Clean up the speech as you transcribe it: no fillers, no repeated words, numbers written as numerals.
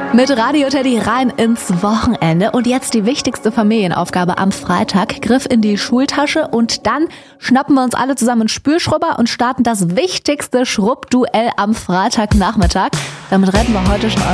Mit Radio Teddy rein ins Wochenende und jetzt die wichtigste Familienaufgabe am Freitag. Griff in die Schultasche und dann schnappen wir uns alle zusammen einen Spülschrubber und starten das wichtigste Schrubbduell am Freitagnachmittag. Damit retten wir heute schon